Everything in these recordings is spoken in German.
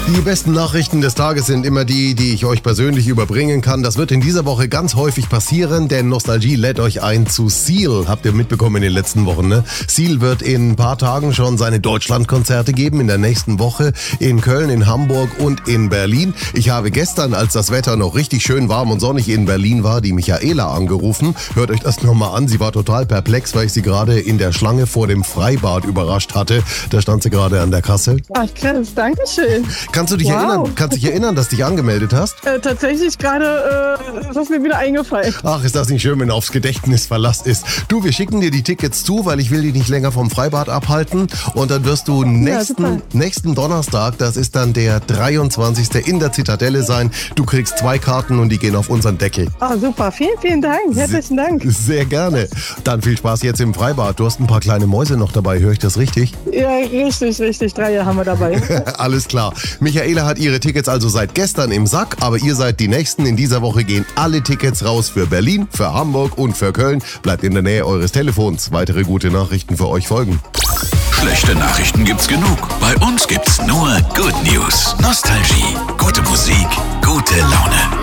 Die besten Nachrichten des Tages sind immer die ich euch persönlich überbringen kann. Das wird in dieser Woche ganz häufig passieren, denn Nostalgie lädt euch ein zu Seal. Habt ihr mitbekommen in den letzten Wochen, ne? Seal wird in ein paar Tagen schon seine Deutschlandkonzerte geben, in der nächsten Woche in Köln, in Hamburg und in Berlin. Ich habe gestern, als das Wetter noch richtig schön warm und sonnig in Berlin war, die Michaela angerufen. Hört euch das nochmal an. Sie war total perplex, weil ich sie gerade in der Schlange vor dem Freibad überrascht hatte. Da stand sie gerade an der Kasse. Ach krass, danke schön. Kannst du dich erinnern, dass du dich angemeldet hast? Tatsächlich gerade ist das mir wieder eingefallen. Ach, ist das nicht schön, wenn aufs Gedächtnis Verlass ist. Du, wir schicken dir die Tickets zu, weil ich will die nicht länger vom Freibad abhalten. Und dann wirst du nächsten Donnerstag, das ist dann der 23. in der Zitadelle sein. Du kriegst 2 Karten und die gehen auf unseren Deckel. Ah, super. Vielen, vielen Dank. Herzlichen Dank. Sehr gerne. Dann viel Spaß jetzt im Freibad. Du hast ein paar kleine Mäuse noch dabei, höre ich das richtig? Ja, richtig. 3 haben wir dabei. Alles klar. Michaela hat ihre Tickets also seit gestern im Sack, aber ihr seid die Nächsten. In dieser Woche gehen alle Tickets raus für Berlin, für Hamburg und für Köln. Bleibt in der Nähe eures Telefons. Weitere gute Nachrichten für euch folgen. Schlechte Nachrichten gibt's genug. Bei uns gibt's nur Good News. Nostalgie. Gute Musik. Gute Laune.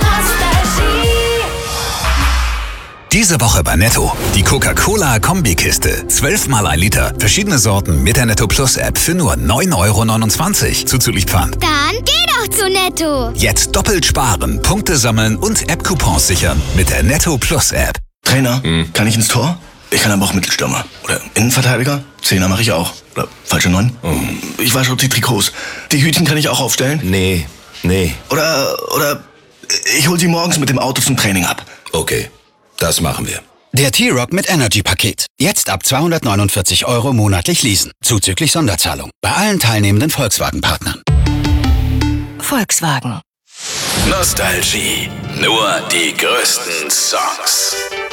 Diese Woche bei Netto. Die Coca-Cola-Kombikiste. 12 mal 1 Liter. Verschiedene Sorten mit der Netto Plus App für nur 9,29 € zuzüglich Pfand. Dann geh doch zu Netto. Jetzt doppelt sparen, Punkte sammeln und App-Coupons sichern mit der Netto Plus App. Trainer, kann ich ins Tor? Ich kann aber auch Mittelstürmer. Oder Innenverteidiger? 10er mache ich auch. Oder falsche 9? Ich wasche auch die Trikots. Die Hütchen kann ich auch aufstellen? Nee. Oder ich hol sie morgens mit dem Auto zum Training ab. Okay, das machen wir. Der T-Rock mit Energy-Paket. Jetzt ab 249 € monatlich leasen. Zuzüglich Sonderzahlung. Bei allen teilnehmenden Volkswagen-Partnern. Volkswagen. Nostalgie. Nur die größten Songs.